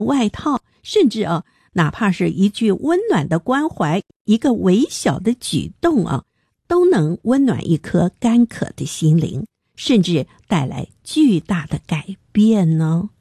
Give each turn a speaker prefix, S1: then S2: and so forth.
S1: 外套，甚至哪怕是一句温暖的关怀，一个微小的举动都能温暖一颗干渴的心灵，甚至带来巨大的改变呢。